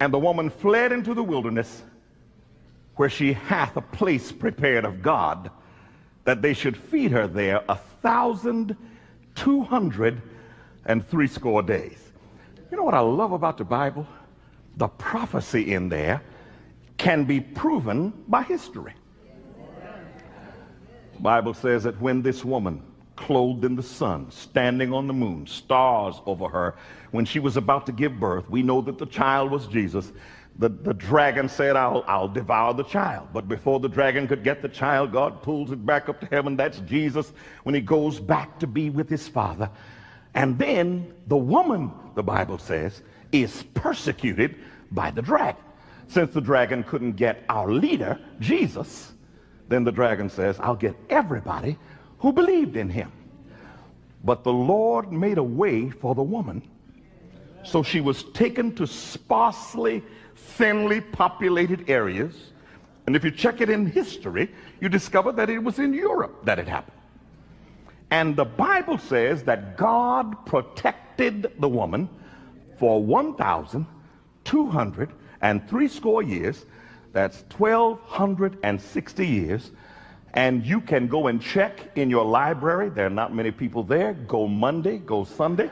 And the woman fled into the wilderness, where she hath a place prepared of God, that they should feed her there 1,260 days. You know what I love about the Bible? The prophecy in there can be proven by history. The Bible says that when this woman, clothed in the sun, standing on the moon, stars over her, when she was about to give birth, we know that the child was Jesus. The dragon said, I'll devour the child. But before the dragon could get the child, God pulls it back up to heaven. That's Jesus when he goes back to be with his Father. And then the woman, the Bible says, is persecuted by the dragon. Since the dragon couldn't get our leader, Jesus, then the dragon says, I'll get everybody who believed in him. But the Lord made a way for the woman. So she was taken to sparsely, thinly populated areas. And if you check it in history, you discover that it was in Europe that it happened. And the Bible says that God protected the woman for 1,260 years. That's 1,260 years. And you can go and check in your library. There are not many people there. Go Monday, go Sunday.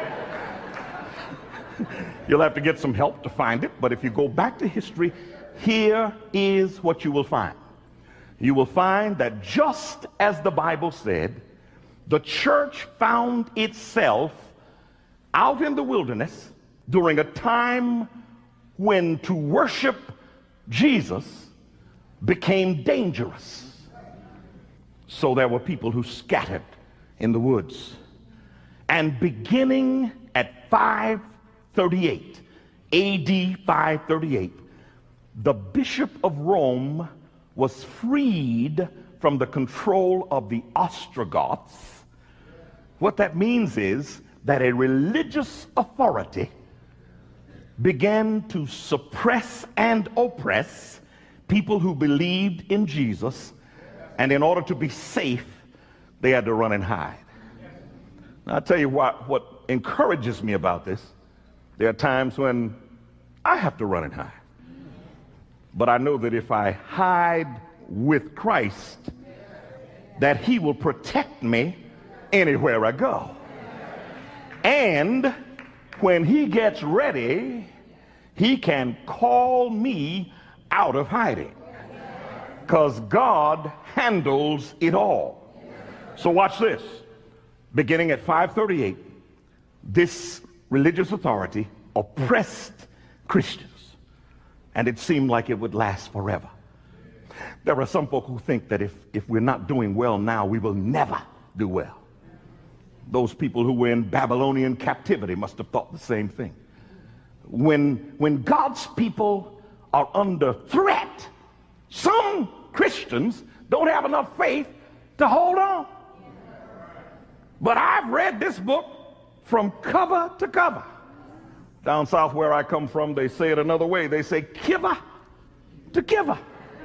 You'll have to get some help to find it. But if you go back to history, here is what you will find. You will find that just as the Bible said, the church found itself out in the wilderness during a time when to worship Jesus became dangerous. So there were people who scattered in the woods. And beginning at 538, AD 538, the Bishop of Rome was freed from the control of the Ostrogoths. What that means is that a religious authority began to suppress and oppress people who believed in Jesus, and in order to be safe, they had to run and hide. Now, I'll tell you what encourages me about this. There are times when I have to run and hide. But I know that if I hide with Christ, that he will protect me anywhere I go. And when he gets ready, he can call me out of hiding, because God handles it all. So watch this. Beginning at 538, this religious authority oppressed Christians, and it seemed like it would last forever. There are some folk who think that if we're not doing well now, we will never do well. Those people who were in Babylonian captivity must have thought the same thing. When God's people are under threat, some Christians don't have enough faith to hold on. But I've read this book from cover to cover. Down south where I come from, they say it another way. They say kiver to kiver.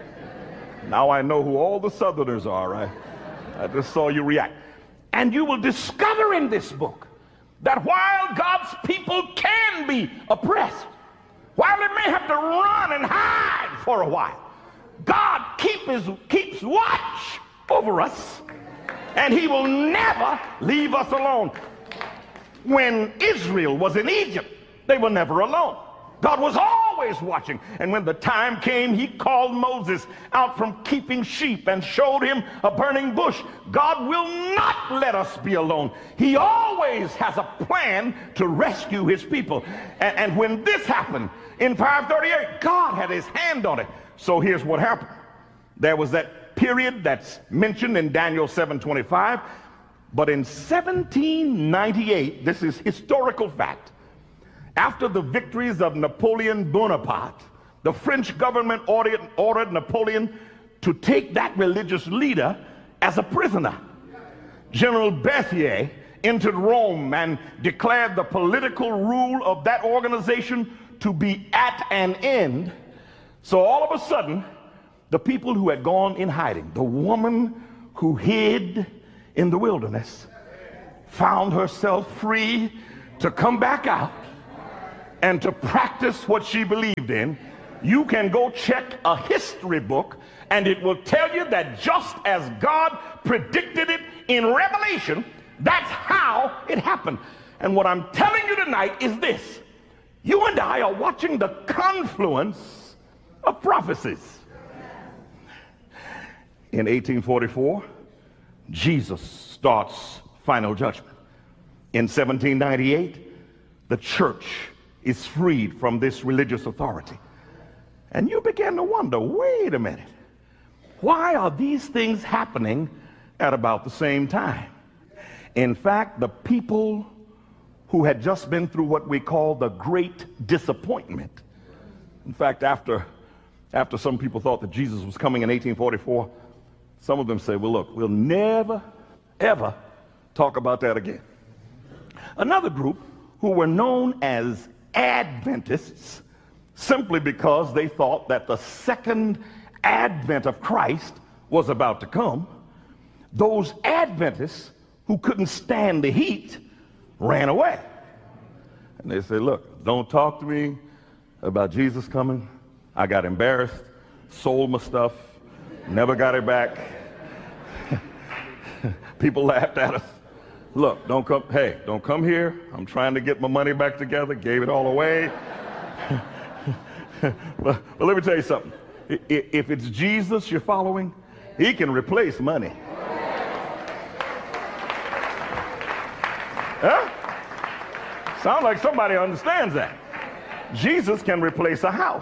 Now I know who all the Southerners are. I just saw you react. And you will discover in this book that while God's people can be oppressed, while they may have to run and hide for a while, God keeps watch over us, and he will never leave us alone. When Israel was in Egypt, they were never alone. God was always watching. And when the time came, he called Moses out from keeping sheep and showed him a burning bush. God will not let us be alone. He always has a plan to rescue his people. And when this happened in 538, God had his hand on it. So here's what happened. There was that period that's mentioned in Daniel 7:25. But in 1798, this is historical fact, after the victories of Napoleon Bonaparte, the French government ordered Napoleon to take that religious leader as a prisoner. General Berthier entered Rome and declared the political rule of that organization to be at an end. So all of a sudden, the people who had gone in hiding, the woman who hid in the wilderness, found herself free to come back out and to practice what she believed in, you can go check a history book and it will tell you that just as God predicted it in Revelation, that's how it happened. And what I'm telling you tonight is this: you and I are watching the confluence of prophecies. In 1844, Jesus starts final judgment. In 1798, the church is freed from this religious authority. And you begin to wonder, wait a minute, why are these things happening at about the same time? In fact, the people who had just been through what we call the Great Disappointment. In fact, after some people thought that Jesus was coming in 1844, some of them say, well, look, we'll never, ever talk about that again. Another group who were known as Adventists, simply because they thought that the second advent of Christ was about to come. Those Adventists who couldn't stand the heat ran away. And they said, look, don't talk to me about Jesus coming. I got embarrassed, sold my stuff, never got it back. People laughed at us. Look, don't come here. I'm trying to get my money back together. Gave it all away. But let me tell you something. If it's Jesus you're following, he can replace money. Huh? Sound like somebody understands that. Jesus can replace a house.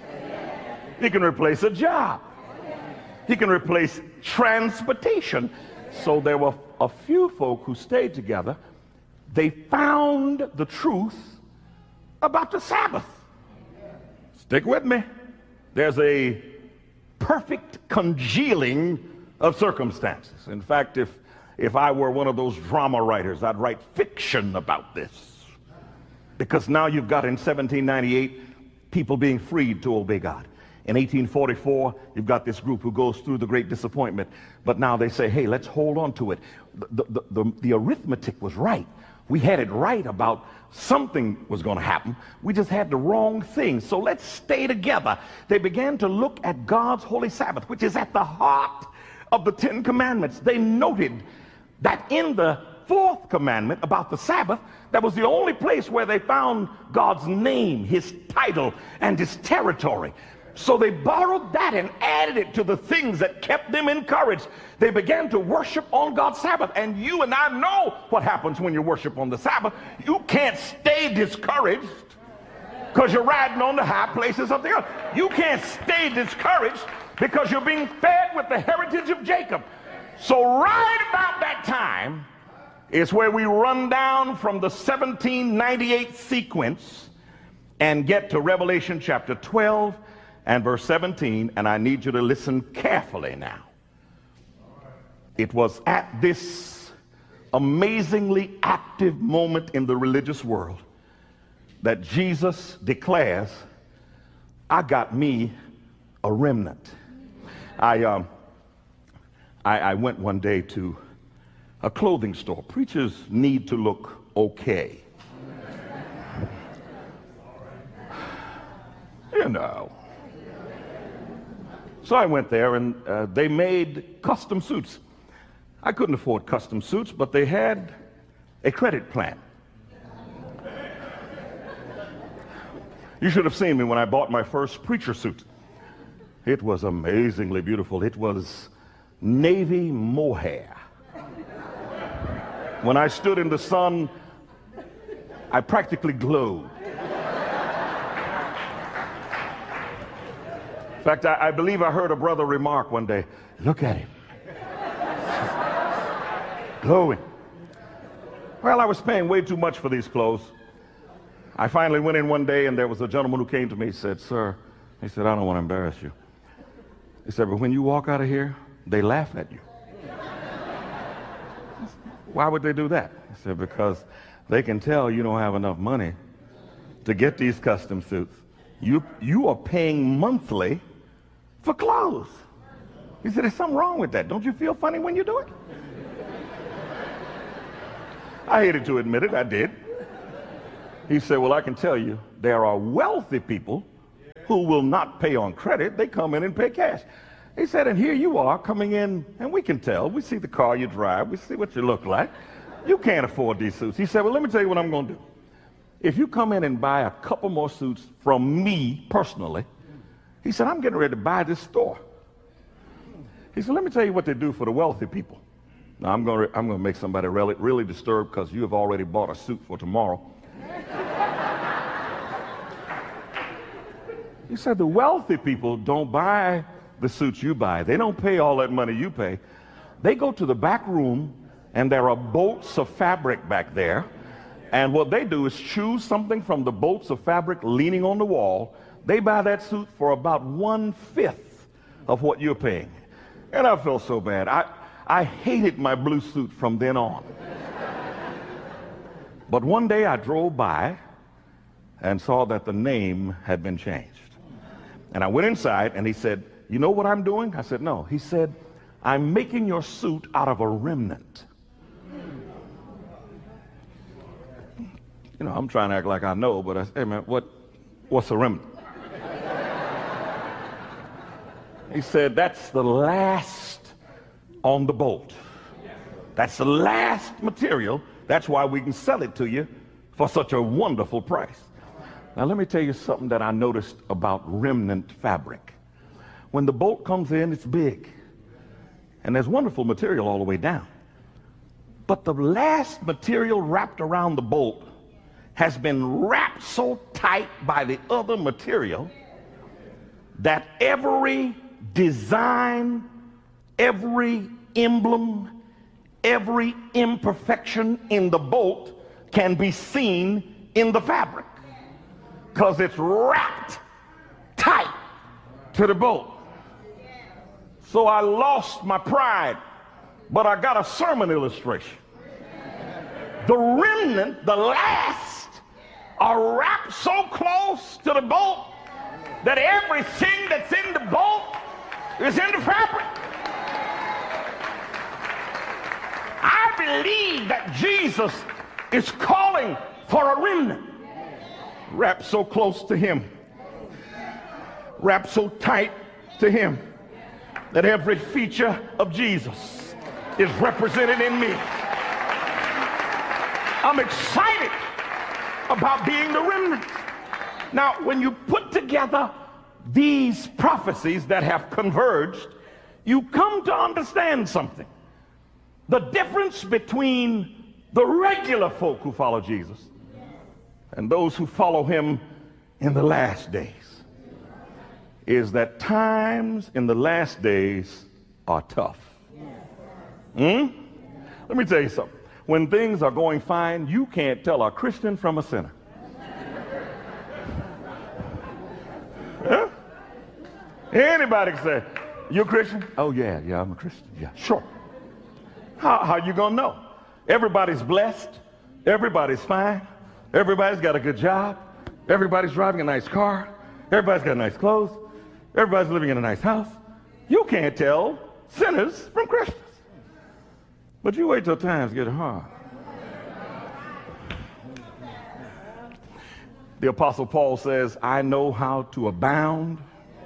He can replace a job. He can replace transportation. So there were a few folk who stayed together. They found the truth about the Sabbath. Stick with me. There's a perfect congealing of circumstances. In fact, if I were one of those drama writers, I'd write fiction about this. Because now you've got in 1798 people being freed to obey God. In 1844, you've got this group who goes through the Great Disappointment. But now they say, hey, let's hold on to it. The arithmetic was right. We had it right about something was going to happen. We just had the wrong thing. So let's stay together. They began to look at God's holy Sabbath, which is at the heart of the Ten Commandments. They noted that in the fourth commandment about the Sabbath, that was the only place where they found God's name, his title, and his territory. So they borrowed that and added it to the things that kept them encouraged. They began to worship on God's Sabbath. And you and I know what happens when you worship on the Sabbath. You can't stay discouraged because you're riding on the high places of the earth. You can't stay discouraged because you're being fed with the heritage of Jacob. So right about that time is where we run down from the 1798 sequence and get to Revelation chapter 12 and verse 17, and I need you to listen carefully now. It was at this amazingly active moment in the religious world that Jesus declares, I got me a remnant. I went one day to a clothing store. Preachers need to look okay. You know. So I went there, and they made custom suits. I couldn't afford custom suits, but they had a credit plan. You should have seen me when I bought my first preacher suit. It was amazingly beautiful. It was navy mohair. When I stood in the sun, I practically glowed. In fact, I believe I heard a brother remark one day, look at him. Glowing. Well, I was paying way too much for these clothes. I finally went in one day, and there was a gentleman who came to me and said, sir, he said, I don't want to embarrass you. He said, but when you walk out of here, they laugh at you. Why would they do that? He said, because they can tell you don't have enough money to get these custom suits. You are paying monthly for clothes. He said, there's something wrong with that. Don't you feel funny when you do it? I hated to admit it, I did. He said, well, I can tell you, there are wealthy people who will not pay on credit. They come in and pay cash. He said, and here you are coming in, and we can tell. We see the car you drive. We see what you look like. You can't afford these suits. He said, well, let me tell you what I'm going to do. If you come in and buy a couple more suits from me personally, he said, I'm getting ready to buy this store. He said, let me tell you what they do for the wealthy people. Now, I'm going to make somebody really disturbed because you have already bought a suit for tomorrow. He said, the wealthy people don't buy the suits you buy. They don't pay all that money you pay. They go to the back room, and there are bolts of fabric back there. And what they do is choose something from the bolts of fabric leaning on the wall. They buy that suit for about 1/5 of what you're paying. And I felt so bad. I hated my blue suit from then on. But one day I drove by and saw that the name had been changed. And I went inside, and he said, you know what I'm doing? I said, no. He said, I'm making your suit out of a remnant. You know, I'm trying to act like I know, but I said, hey, man, what's a remnant? He said, that's the last on the bolt. That's the last material. That's why we can sell it to you for such a wonderful price. Now, let me tell you something that I noticed about remnant fabric. When the bolt comes in, it's big. And there's wonderful material all the way down. But the last material wrapped around the bolt has been wrapped so tight by the other material that every design, every emblem, every imperfection in the bolt can be seen in the fabric because it's wrapped tight to the bolt. So I lost my pride, but I got a sermon illustration. The remnant, the last, are wrapped so close to the bolt that everything that's in the bolt is in the fabric. I believe that Jesus is calling for a remnant wrapped so close to him, wrapped so tight to him, that every feature of Jesus is represented in me. I'm excited about being the remnant. Now, when you put together these prophecies that have converged, you come to understand something. The difference between the regular folk who follow Jesus and those who follow him in the last days is that times in the last days are tough. Let me tell you something. When things are going fine, you can't tell a Christian from a sinner. Huh? Anybody can say, you a Christian? Oh, yeah, I'm a Christian. Yeah, sure. How you gonna know? Everybody's blessed. Everybody's fine. Everybody's got a good job. Everybody's driving a nice car. Everybody's got nice clothes. Everybody's living in a nice house. You can't tell sinners from Christians. But you wait till times get hard. The Apostle Paul says, I know how to abound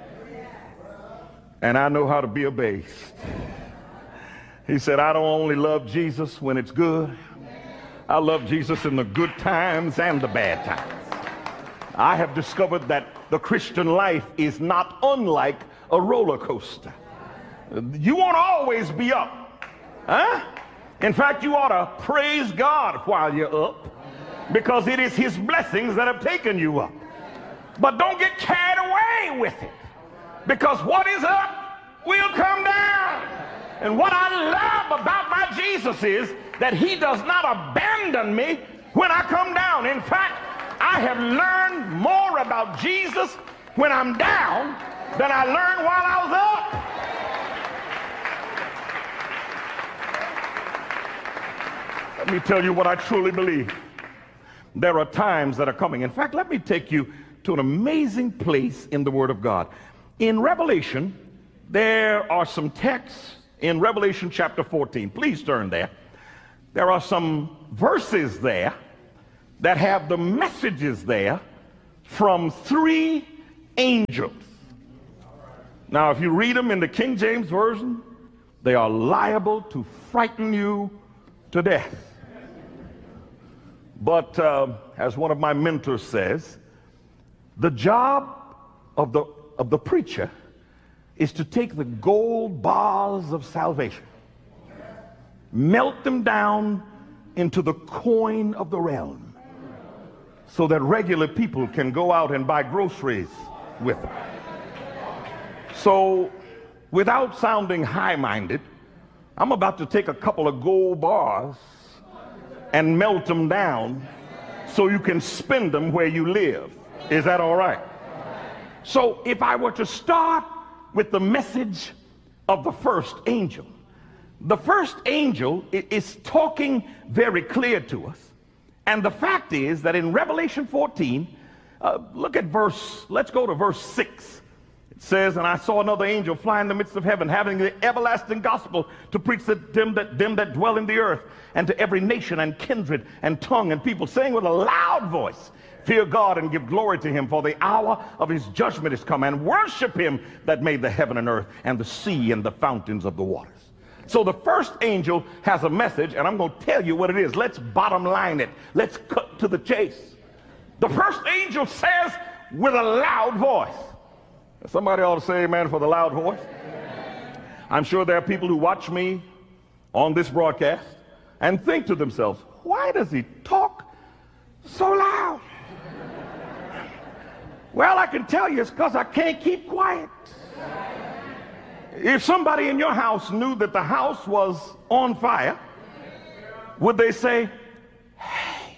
and I know how to be abased. He said, I don't only love Jesus when it's good. I love Jesus in the good times and the bad times. I have discovered that the Christian life is not unlike a roller coaster. You won't always be up. Huh? In fact, you ought to praise God while you're up, because it is his blessings that have taken you up. But don't get carried away with it, because what is up will come down. And what I love about my Jesus is that he does not abandon me when I come down. In fact, I have learned more about Jesus when I'm down than I learned while I was up. Let me tell you what I truly believe. There are times that are coming. In fact, let me take you to an amazing place in the Word of God. In Revelation, there are some texts in Revelation chapter 14. Please turn there. There are some verses there that have the messages there from 3 angels. Now, if you read them in the King James Version, they are liable to frighten you to death. But as one of my mentors says, the job of the preacher is to take the gold bars of salvation, melt them down into the coin of the realm, so that regular people can go out and buy groceries with them. So, without sounding high-minded, I'm about to take a couple of gold bars and melt them down so you can spend them where you live. Is that all right? So if I were to start with the message of the first angel, the first angel is talking very clear to us. And the fact is that in Revelation 14, let's go to verse 6. Says, and I saw another angel fly in the midst of heaven, having the everlasting gospel to preach to them that dwell in the earth, and to every nation and kindred and tongue and people, saying with a loud voice, fear God and give glory to him, for the hour of his judgment is come, and worship him that made the heaven and earth and the sea and the fountains of the waters. So the first angel has a message, and I'm going to tell you what it is. Let's bottom line it. Let's cut to the chase. The first angel says with a loud voice. Somebody ought to say amen for the loud voice. I'm sure there are people who watch me on this broadcast and think to themselves, why does he talk so loud? Well, I can tell you it's because I can't keep quiet. If somebody in your house knew that the house was on fire, would they say, hey,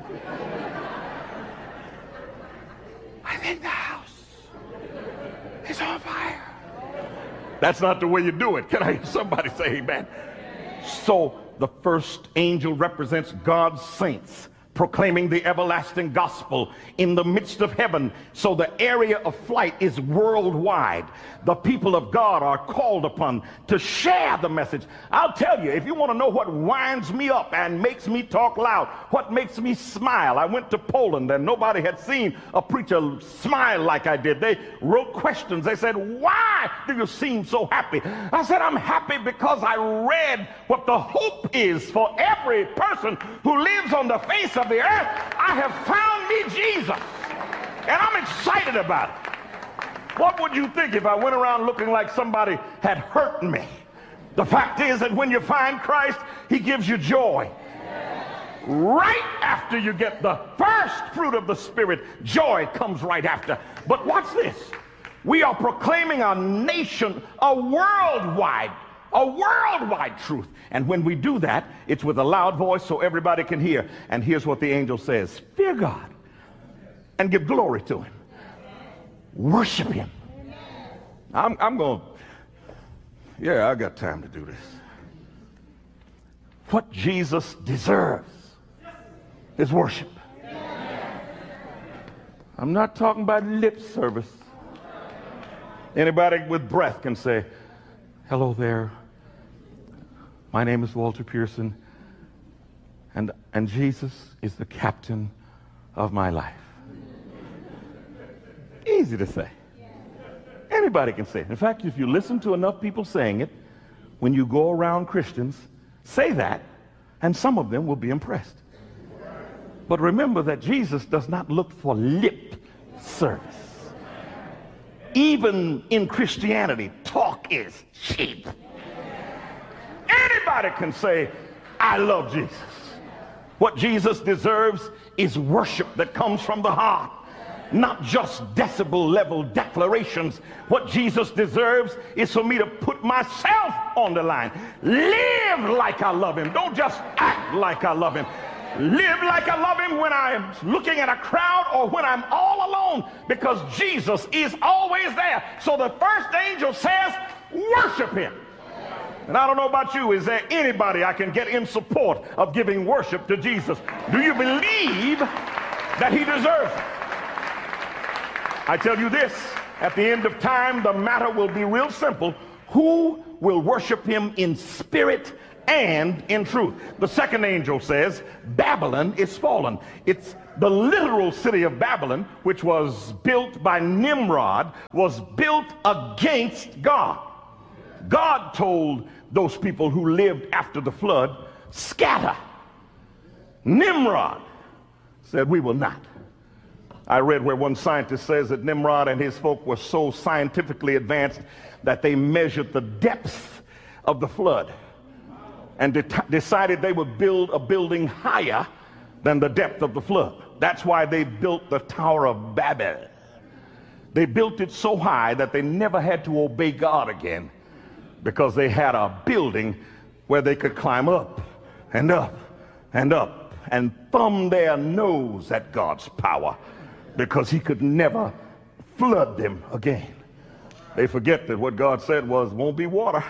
I think the house is on fire? That's not the way you do it. Can I hear somebody say amen? So the first angel represents God's saints proclaiming the everlasting gospel in the midst of heaven. So the area of flight is worldwide. The people of God are called upon to share the message. I'll tell you, if you want to know what winds me up and makes me talk loud, what makes me smile, I went to Poland and nobody had seen a preacher smile like I did. They wrote questions. They said, why do you seem so happy? I said, I'm happy because I read what the hope is for every person who lives on the face of the earth. I have found me Jesus, and I'm excited about it. What would you think if I went around looking like somebody had hurt me? The fact is that when you find Christ, he gives you joy. Right after you get the first fruit of the Spirit, joy comes right after. But watch this. We are proclaiming a nation, a worldwide truth. And when we do that, it's with a loud voice so everybody can hear. And here's what the angel says. Fear God and give glory to him. Worship him. I'm going, yeah, I got time to do this. What Jesus deserves is worship. I'm not talking about lip service. Anybody with breath can say, hello there. My name is Walter Pearson, and Jesus is the captain of my life. Easy to say. Anybody can say it. In fact, if you listen to enough people saying it, when you go around Christians, say that, and some of them will be impressed. But remember that Jesus does not look for lip service. Even in Christianity, talk is cheap. Anybody can say, I love Jesus. What Jesus deserves is worship that comes from the heart, not just decibel level declarations. What Jesus deserves is for me to put myself on the line. Live like I love him. Don't just act like I love him. Live like I love him when I'm looking at a crowd or when I'm all alone, because Jesus is always there. So the first angel says, worship him. And I don't know about you, is there anybody I can get in support of giving worship to Jesus? Do you believe that he deserves it? I tell you this, at the end of time, the matter will be real simple. Who will worship him in spirit and in truth? The second angel says, Babylon is fallen. It's The literal city of Babylon, which was built by Nimrod, was built against God. God told those people who lived after the flood, scatter. Nimrod said, we will not. I read where one scientist says that Nimrod and his folk were so scientifically advanced that they measured the depth of the flood and decided they would build a building higher than the depth of the flood. That's why they built the Tower of Babel. They built it so high that they never had to obey God again, because they had a building where they could climb up and up and up and thumb their nose at God's power, because he could never flood them again. They forget that what God said was, won't be water.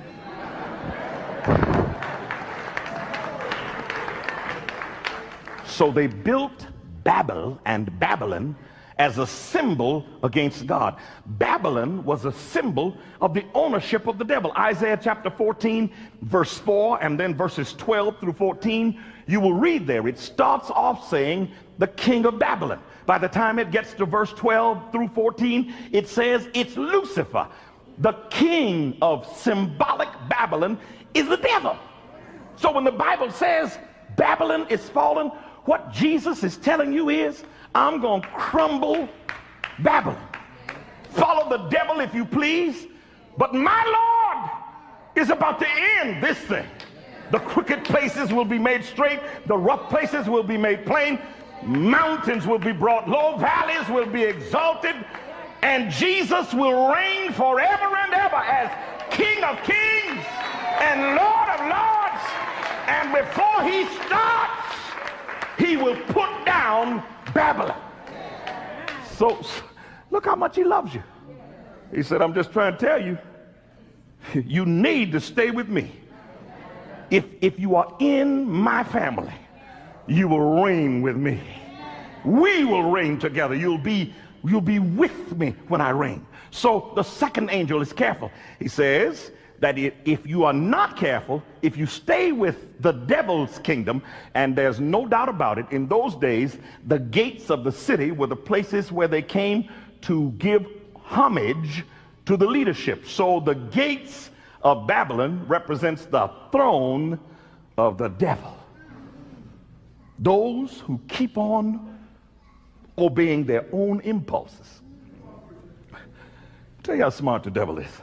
So they built Babel and Babylon as a symbol against God. Babylon was a symbol of the ownership of the devil. Isaiah chapter 14, verse 4, and then verses 12 through 14, you will read there. It starts off saying the king of Babylon. By the time it gets to verse 12 through 14, it says it's Lucifer. The king of symbolic Babylon is the devil. So when the Bible says Babylon is fallen, what Jesus is telling you is, I'm going to crumble Babylon. Follow the devil if you please, but my Lord is about to end this thing. The crooked places will be made straight. The rough places will be made plain. Mountains will be brought low. Valleys will be exalted. And Jesus will reign forever and ever as King of Kings and Lord of Lords. And before he starts, he will put down Babylon. So look how much he loves you. He said, I'm just trying to tell you, you need to stay with me. If you are in my family, you will reign with me. We will reign together. You'll be with me when I reign. So the second angel is careful. He says that if you are not careful, if you stay with the devil's kingdom, and there's no doubt about it, in those days, the gates of the city were the places where they came to give homage to the leadership. So the gates of Babylon represents the throne of the devil. Those who keep on obeying their own impulses. Tell you how smart the devil is.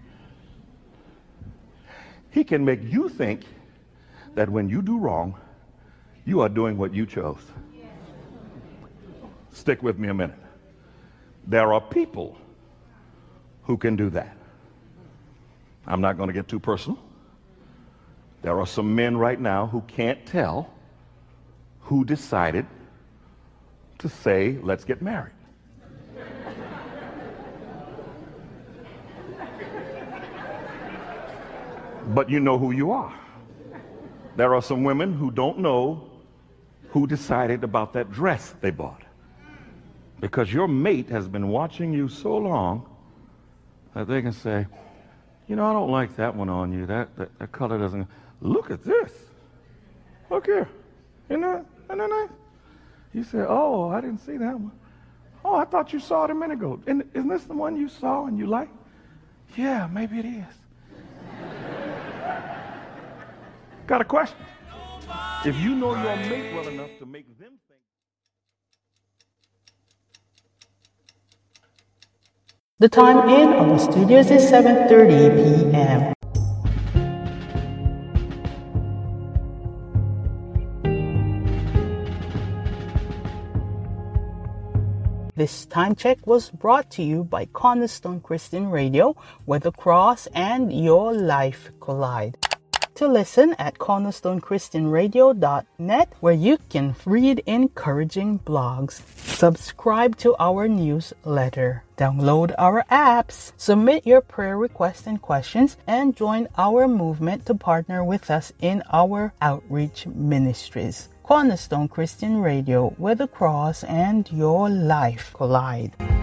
He can make you think that when you do wrong, you are doing what you chose. Stick with me a minute. There are people who can do that. I'm not going to get too personal. There are some men right now who can't tell who decided to say, let's get married. But you know who you are. There are some women who don't know who decided about that dress they bought, because your mate has been watching you so long that they can say, you know, I don't like that one on you. That color doesn't. Look at this. Look here. Isn't that nice? You say, oh, I didn't see that one. Oh, I thought you saw it a minute ago. Isn't this the one you saw and you like? Yeah, maybe it is. Got a question. If you know your mate well enough to make them think. The time in our studios is 7:30 p.m. This time check was brought to you by Cornerstone Christian Radio, where the cross and your life collide. To listen at cornerstonechristianradio.net, where you can read encouraging blogs. Subscribe to our newsletter. Download our apps. Submit your prayer requests and questions, and join our movement to partner with us in our outreach ministries. Cornerstone Christian Radio, where the cross and your life collide.